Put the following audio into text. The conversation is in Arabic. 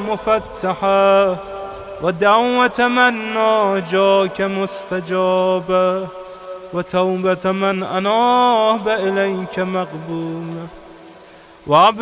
مفتحة ودعوة من ناجاك مستجابة وتوبة من أناب إليك مقبولة